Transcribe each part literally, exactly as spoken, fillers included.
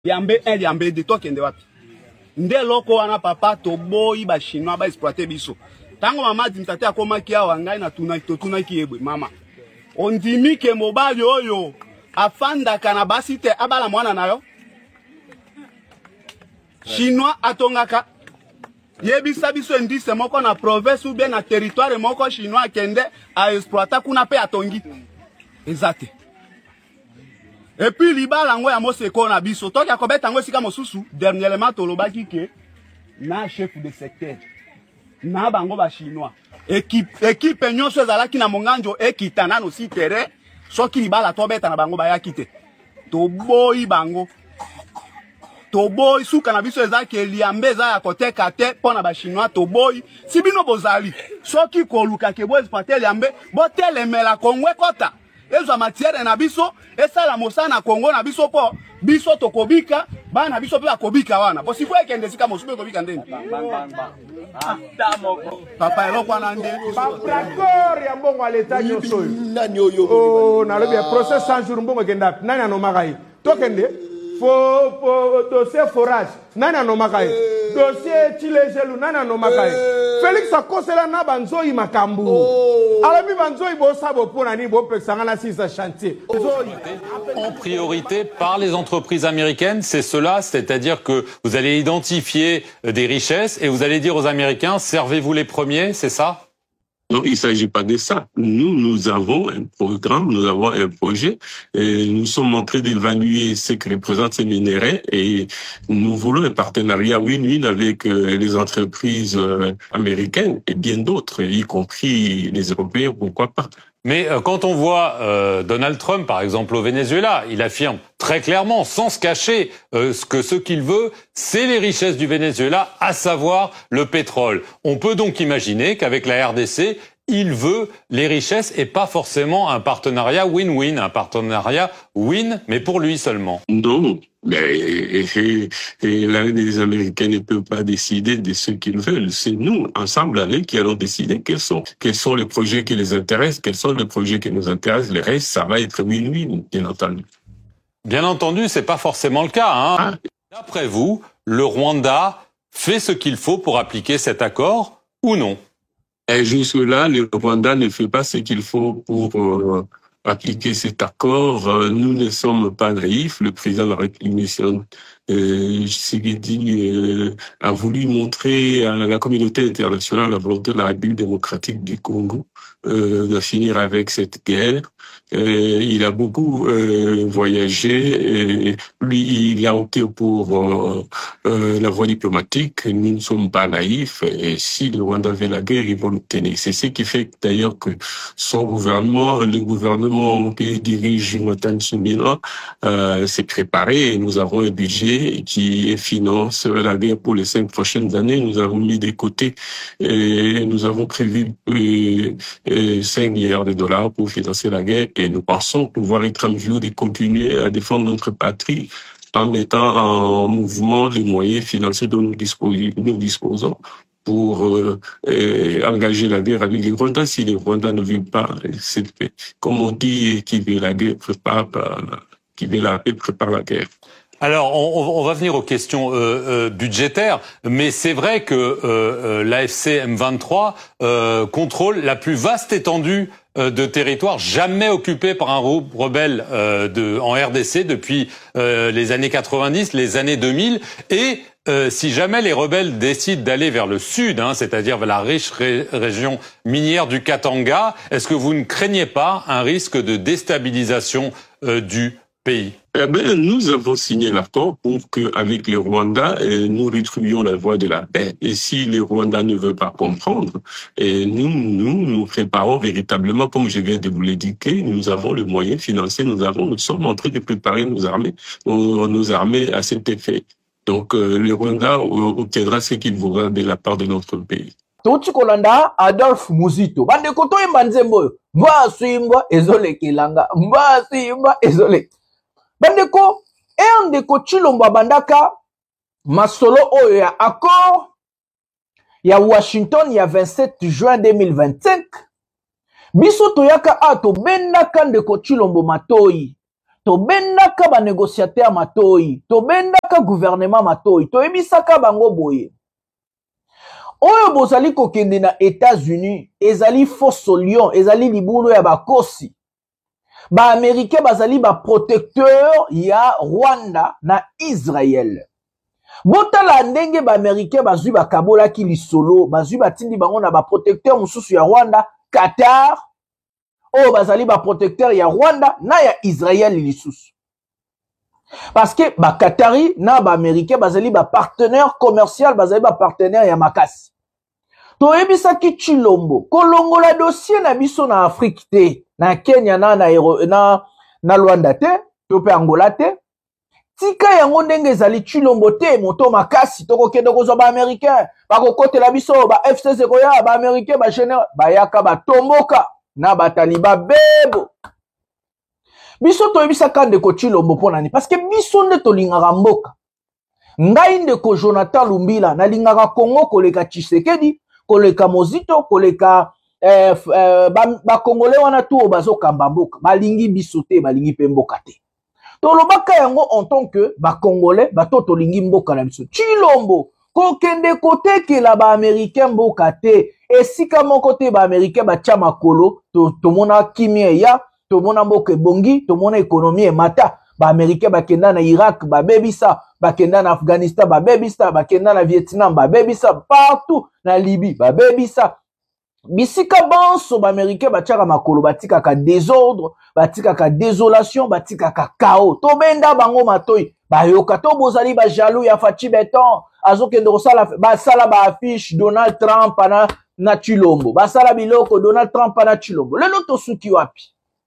Yambe un yambe de toke nde wapi. Nde loko wana papa to boyi ba chinois ba exploiter biso. Tango mama dimtate akoma ki awa ngai na tuna to tuna ki yebwe mama. Ondimi ke mobali oyo afanda kana basite abala mwana nayo. Chinois atongaka yebisa biso ndise moko na province ou bien na territoire moko chinois kende a exploiter kuna pe atongi. Exact. Et puis libala ngo ya moseko na biso to ya kobeta ngo sika mosusu dernièrement tolobaki ke na chef de secteur na bango ba chinois équipe équipe nyonso ezalaki na monganjo ekitana no si terrain soki libala to beta na bango ba yakite to boyi bango to boyi suka na biso ezaki eliambe za ya koteka te pona ba chinois to boyi sibino bozali soki koluka ke bo exploiter liambe bo telemela kongwe kota ezo matière na biso esala mosana Congo na biso po biso tokobika bana biso pe akobika wana po sifo ekende sika mosupe kobika ndeni papa eloko na nde d'accord ya mbongo aleta nyoso nani oyo oh na lobi procès cent jours mbongo kenda nani anomakai tokende fo fo dossier forage nani anomakai dossier chilejelu nani anomakai Félix akosela na banzoi makambu alami banzoi bo sabo pona ni bo pexanga na six chantier en priorité par les entreprises américaines, c'est cela, c'est-à-dire que vous allez identifier des richesses et vous allez dire aux Américains servez-vous les premiers, c'est ça? Non, il ne s'agit pas de ça. Nous, nous avons un programme, nous avons un projet, et nous sommes en train d'évaluer ce que représentent ces minéraux et nous voulons un partenariat win-win avec euh, les entreprises euh, américaines et bien d'autres, y compris les Européens, pourquoi pas. Mais euh, quand on voit euh, Donald Trump, par exemple, au Venezuela, il affirme très clairement, sans se cacher, euh, que ce qu'il veut, c'est les richesses du Venezuela, à savoir le pétrole. On peut donc imaginer qu'avec la R D C, il veut les richesses et pas forcément un partenariat win-win, un partenariat win, mais pour lui seulement. Non, mais et, et, et les Américains ne peuvent pas décider de ce qu'ils veulent. C'est nous, ensemble, allez, qui allons décider quels sont, quels sont les projets qui les intéressent, quels sont les projets qui nous intéressent. Le reste, ça va être win-win, bien entendu. Bien entendu, c'est pas forcément le cas, hein. Ah. D'après vous, le Rwanda fait ce qu'il faut pour appliquer cet accord ou non? Et jusque-là, le Rwanda ne fait pas ce qu'il faut pour euh, appliquer cet accord. Euh, nous ne sommes pas naïfs. Le président de la République, euh, Tshisekedi, euh, a voulu montrer à la communauté internationale la volonté de la République démocratique du Congo euh, de finir avec cette guerre. Euh, il a beaucoup euh, voyagé. Et lui, il a opté pour euh, euh, la voie diplomatique. Nous ne sommes pas naïfs. Et si le Rwanda veut la guerre, ils vont l'obtenir. C'est ce qui fait d'ailleurs que son gouvernement, le gouvernement qui dirige Jonathan Tsumila, euh, s'est préparé. Et nous avons un budget qui finance la guerre pour les cinq prochaines années. Nous avons mis de côté et nous avons prévu euh, euh, cinq milliards de dollars pour financer la guerre. Et nous pensons pouvoir être en mesure de continuer à défendre notre patrie en mettant en mouvement les moyens financiers dont nous disposons, nous disposons pour euh, euh, engager la guerre avec les Rwandais. Si les Rwandais ne veulent pas cette paix, comme on dit, qui veut la guerre prépare, qui veut la paix prépare la guerre. Alors, on, on va venir aux questions euh, euh, budgétaires, mais c'est vrai que euh, euh, l'A F C M vingt-trois euh, contrôle la plus vaste étendue euh, de territoire jamais occupée par un groupe rebelle euh, de, en R D C depuis euh, les années quatre-vingt-dix, les années deux mille, et euh, si jamais les rebelles décident d'aller vers le sud, hein, c'est-à-dire vers la riche ré région minière du Katanga, est-ce que vous ne craignez pas un risque de déstabilisation euh, du pays? Eh ben, nous avons signé l'accord pour que, avec les Rwandais, eh, nous rétribuions la voie de la paix. Et si les Rwandais ne veulent pas comprendre, eh, nous, nous, nous préparons véritablement, comme je viens de vous l'indiquer, nous avons le moyen financier, nous avons, nous sommes en train de préparer nos armées, nos, nos armées à cet effet. Donc, euh, les Rwandais obtiendra ce qu'il voudra de la part de notre pays. Touti kolanda Adolphe Muzito. Bande koto imba nzembo. Mba suimba ezole kilanga. Mba suimba ezole. Bandeko, e ndeko Chilombo bandaka masolo oyo ya accord ya Washington ya vingt-sept juin deux mille vingt-cinq. Biso toyaka ato bendaka ndeko Chilombo Matoi. tobendaka ba négociateur matoi, tobendaka gouvernement matoi, toyebisaka bango boye. Oyo bozali kokende na États-Unis, ezali fosso lion, ezali libulu ya bakosi. Ba Américain bazali ba protecteur ya Rwanda na Israël. Botala ndenge ba Américain bazui ba kabola ki lisolo, bazui batindi bango na ba protecteur mususu ya Rwanda, Qatar. Oh, bazali ba protecteur ya Rwanda na ya Israël lisusu. Parce que ba Qatari na ba Américain bazali ba partenaire commercial, bazali ba partenaire ya makasi. Toyebisa ki Chilombo, kolongola dossier na biso na Afrique te, na Kenya na na na, na Rwanda te, tope Angola te. Tika yango ndenge ezali Chilombo te, moto makasi toko kende kozwa ba Américain, ba kokotela biso ba F C C koya ba Américain ba général, ba yaka ba tomboka na ba taliba bebo. Biso toyebisa kande ko Chilombo pona ni parce que biso nde tolingaka mboka. Ngai ndeko Jonathan Lumbila na lingaka Congo koleka Tshisekedi, koleka Mozito, koleka eh, eh, ba, ba Congolais wana tu bazo kamba mboka, balingi biso te, balingi pe mboka te. Tolobaka yango en tant que ba Congolais, ba to tolingi mboka na biso. Chilombo ko kende kote la ba Américain mboka te, esika moko te ba Américain ba tia makolo, to tomona kimia ya, tomona mboka bongi, tomona économie e mata. Ba Américain ba kenda na Irak, ba bebisa, ba kenda na Afghanistan, ba bebisa, ba kenda na Vietnam, ba bebisa, partout na Libye, ba bebisa. Bisika banso ba Américain ba tiaka makolo, ba tika ka désordre, ba tika ka désolation, ba tika ka chaos. To benda bango matoi, ba yoka to bozali ba jaloux ya Fachi Beton, azo kende kosala ba sala ba affiche Donald Trump na na Chilombo, ba sala biloko Donald Trump na Chilombo. Lelo to suki wapi?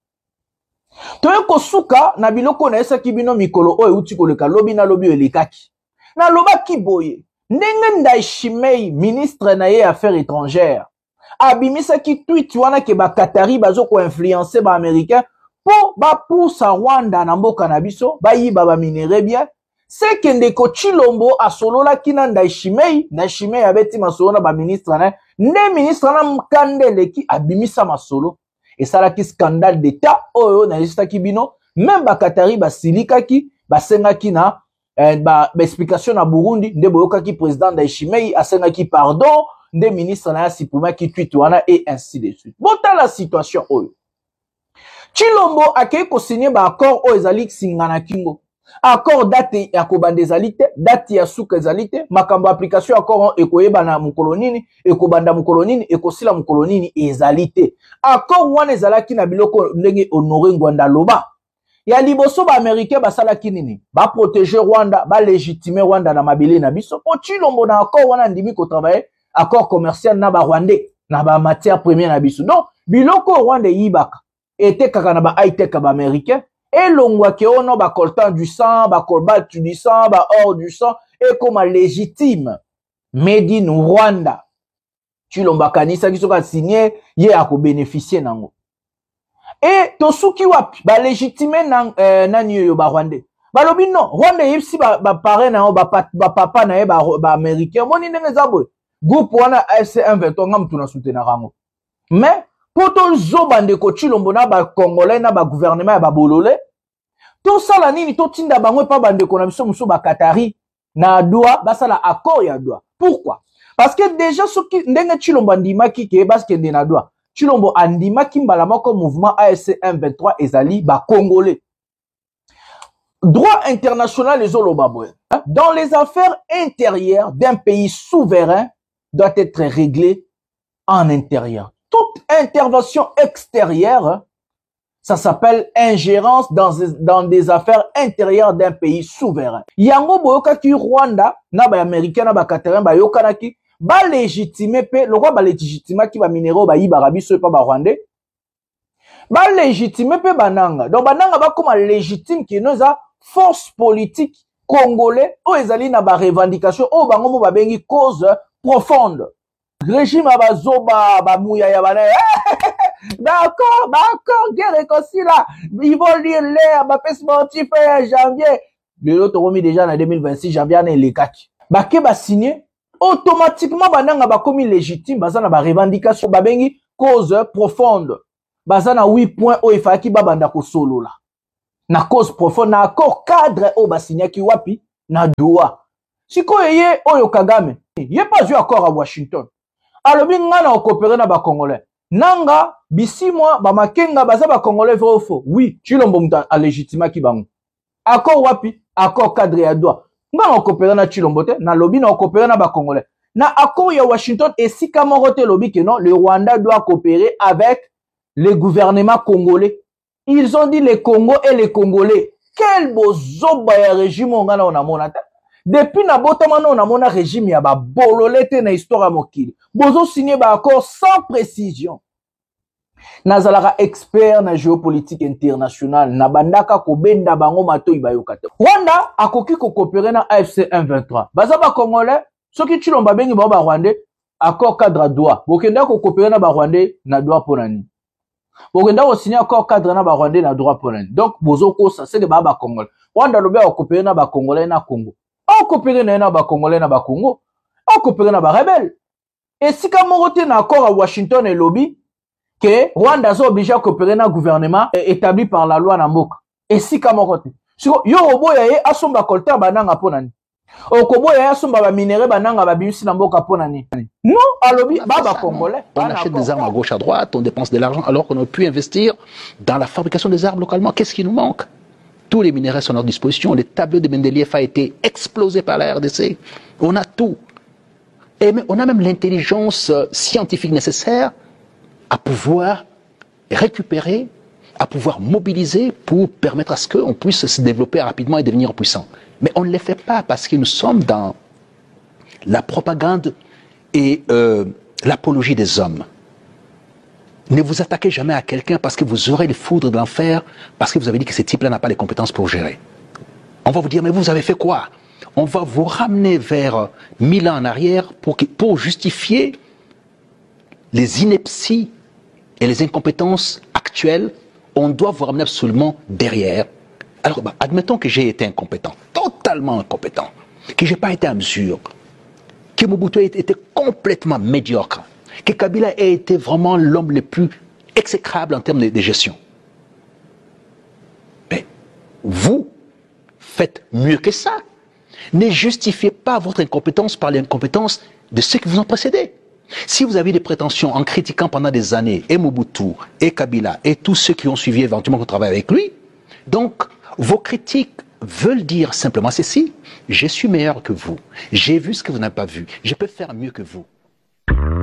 Toye kosuka na biloko na esa kibino mikolo oyo uti koleka lobi na lobi elekaki. Na loba kiboye, ndenge Ndayishimiye ministre na ye affaires étrangères. Abimisa ki tweet wana ke ba Qatari bazo ko influencer ba américain po ba poussa Rwanda na mboka na biso, ba yiba ba minere bien. Se kende ko Chilombo asolola kina Ndayishimiye, Ndayishimiye abeti masolo na ba ministre na, nde ministre na mkandele ki abimisa masolo. Et ça là qui scandale d'état oyo na lista kibino même ba Qatari ba silika ki ba senga ki na eh, ba, ba explication na Burundi nde boyoka ki président Ndayishimiye asenga ki pardon nde ministre na sipuma ki tweet wana et ainsi de suite. Bota la situation oyo Chilombo akei ko signer ba accord oyo ezali singana kingo accord date ya kobanda ezali te, date ya suka ezali te, makambo application accord ekoyeba na mukolo nini, ekobanda mukolo nini, ekosila mukolo nini ezali te. Accord wana ezalaki na biloko ndenge Honoré Ngwanda loba. Ya liboso ba Américain basalaki nini? Ba protéger Rwanda, ba légitimer Rwanda na mabele na biso. Po Chilombo na accord wana ndimi ko travailler accord commercial na ba Rwandais, na ba matière première na biso. Donc biloko Rwanda yibaka ete kaka na ba high tech ba Américain. Et l'ongwa ke ono ba coltan du sang, ba cobalt du sang, ba or du sang, et comme légitime. Made in Rwanda. Chilombo kanisa ki soka signé, ye ako bénéficier nango. Et tosuki wapi, ba légitime nan, euh, nani yo ba Rwanda. Ba lobi non, Rwanda yipsi ba, ba pare na ba, ba papa na ye ba, ba américain. Moni nenge zabo. Groupe wana A F C M vingt-trois nga mtu na soutenir rango. Mais, poto zo bande ko Chilombo na ba Congolais na ba gouvernement ya ba bolole to sala nini to tinda bangwe pa bande ko na biso muso ba Qatari na doa ba sala accord ya doa. Pourquoi? Parce que déjà soki ndenge Chilombo andimaki ke parce que na doa Chilombo andimaki mbala moko mouvement A F C M vingt-trois ezali ba Congolais. Droit international les olobabwe. Dans les affaires intérieures d'un pays souverain doit être réglé en intérieur. Toute intervention extérieure, ça s'appelle ingérence dans, dans des affaires intérieures d'un pays souverain. Yango boyoka ki Rwanda, na ba Américain, na ba Qatarin, ba yokana ki, ba légitimer pe, le roi ba légitimer ki ba minéraux ba yiba rabiso pa ba Rwandais. Ba légitimer pe bananga. Donc bananga ba comme légitime ki noza force politique congolais, o ezali na ba revendication, o bango mo ba bengi cause profonde. Régime abazoba bamouya ya bana d'accord d'accord guerre réconcilie là ils vont lire l'air ba paix sportif en janvier le lot remis déjà en deux mille vingt-six janvier na les kaki ba ke ba signer automatiquement bananga ba commis légitime bazana ba revendication ba bengi cause profonde bazana huit points o ifaki ba banda ko solo là na cause profonde na accord cadre o basinyaki wapi na Doha. Sikoyo ye oyo Kagame ye pas eu accord à Washington. Alobi nga na coopérer na ba Congolais. Nanga bisimwa ba makenga baza ba Congolais vrai ou faux? Oui, Chilombo muta a légitimaki bango. Accord wapi? Accord cadre ya Doha. Nga na coopérer na Chilombo te, na lobi na coopérer na ba Congolais. Na accord ya Washington et si Kamorote lobi que non, le Rwanda doit coopérer avec le gouvernement congolais. Ils ont dit les Congo et les Congolais. Quel beau zoba ya régime on a na monata. Depuis na botamano on a mona régime ya ba bololete na histoire mokili. Bozo signé ba accord sans précision. Nazalaka expert na géopolitique internationale na bandaka ko benda bango matoi bayokate. Rwanda akoki ko coopérer na A F C M vingt-trois. Baza ba Congolais, soki Chilomba bengi ba Rwandais, accord cadre à Doha. Bokenda ko coopérer na ba Rwandais na Doha ponani. Bokenda ko signer accord cadre na ba Rwandais na Doha ponani. Donc bozo ko ça c'est que ba ba Congolais. Rwanda lobe ko coopérer na ba Congolais na Congo. On coopérer na ba Congolais na ba Congo. On coopérer na ba rebelle. Et si Kamorote na accord à Washington et lobby que Rwanda est obligé à coopérer dans le gouvernement établi par la loi Namboka. Et si Kamorote. Yo oboya ye asomba kolta bananga ponani. Okoboya ye asomba ba minéraux bananga ba bimisi Namboka ponani. Non, alobi baba congolais. On achète des armes à gauche à droite, on dépense de l'argent alors qu'on aurait pu investir dans la fabrication des armes localement. Qu'est-ce qui nous manque? Tous les minéraux sont à notre disposition. Le tableau de Mendeleev a été explosé par la R D C. On a tout. Et on a même l'intelligence scientifique nécessaire à pouvoir récupérer, à pouvoir mobiliser pour permettre à ce qu'on puisse se développer rapidement et devenir puissant. Mais on ne le fait pas parce que nous sommes dans la propagande et euh, l'apologie des hommes. Ne vous attaquez jamais à quelqu'un parce que vous aurez les foudres de l'enfer, parce que vous avez dit que ce type-là n'a pas les compétences pour gérer. On va vous dire, mais vous avez fait quoi? On va vous ramener vers mille ans en arrière pour, que, pour justifier les inepties et les incompétences actuelles. On doit vous ramener absolument derrière. Alors, bah, admettons que j'ai été incompétent, totalement incompétent, que je n'ai pas été à mesure, que Mobutu ait été complètement médiocre, que Kabila ait été vraiment l'homme le plus exécrable en termes de, de gestion. Mais vous faites mieux que ça. Ne justifiez pas votre incompétence par l'incompétence de ceux qui vous ont précédé. Si vous avez des prétentions en critiquant pendant des années et Mobutu, et Kabila, et tous ceux qui ont suivi éventuellement qu'on travaille avec lui, donc vos critiques veulent dire simplement ceci: je suis meilleur que vous, j'ai vu ce que vous n'avez pas vu, je peux faire mieux que vous.